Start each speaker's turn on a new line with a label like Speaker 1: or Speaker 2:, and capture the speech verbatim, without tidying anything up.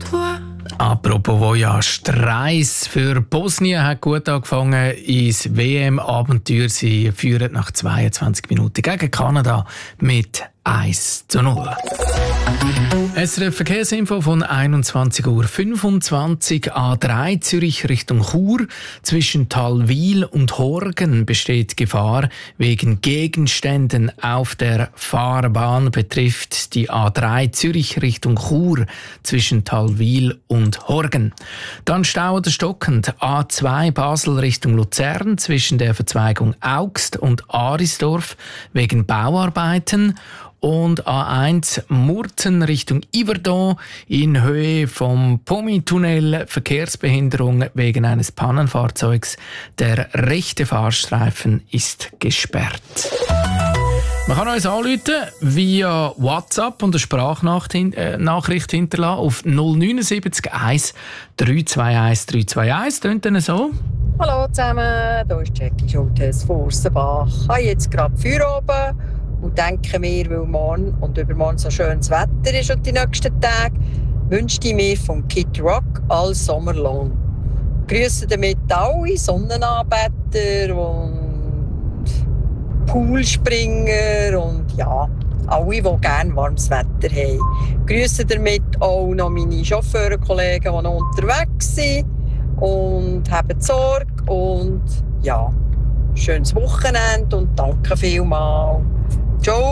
Speaker 1: Apropos Voyage, die Reise für Bosnien hat gut angefangen ins W M-Abenteuer. Sie führen nach zweiundzwanzig Minuten gegen Kanada mit eins zu null. S R F Verkehrsinfo von einundzwanzig Uhr fünfundzwanzig. A drei Zürich Richtung Chur. Zwischen Talwil und Horgen besteht Gefahr wegen Gegenständen auf der Fahrbahn. Betrifft die A drei Zürich Richtung Chur zwischen Talwil und Horgen. Dann Stau oder stockend. A zwei Basel Richtung Luzern zwischen der Verzweigung Augst und Arisdorf wegen Bauarbeiten. Und A eins Murten Richtung Yverdon in Höhe vom Pomi-Tunnel Verkehrsbehinderung wegen eines Pannenfahrzeugs. Der rechte Fahrstreifen ist gesperrt. Man kann uns anrufen via WhatsApp und eine Sprachnachricht hinterlassen auf null neun sieben eins drei zwei eins drei zwei eins. Tönt dann so.
Speaker 2: Hallo zusammen, hier ist Jackie Schultes von Ursenbach. Ich habe jetzt gerade Feierabend und denke mir, weil morgen und übermorgen so schönes Wetter ist und die nächsten Tage, wünsche ich mir von Kid Rock «All Summer Long». Grüße damit alle Sonnenanbeter und Poolspringer und ja, alle, die gerne warmes Wetter haben. Grüße damit auch noch meine Chauffeurkollegen, die noch unterwegs sind. Und habt Sorge und ja, schönes Wochenende und danke vielmals. Ciao.